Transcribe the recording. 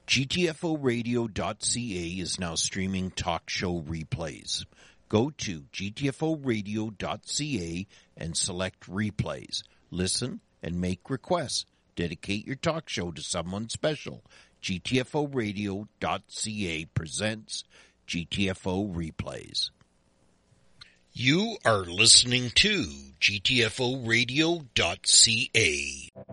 GTFOradio.ca is now streaming talk show replays. Go to GTFOradio.ca and select replays. Listen and make requests. Dedicate your talk show to someone special. GTFOradio.ca presents GTFO Replays. You are listening to GTFOradio.ca.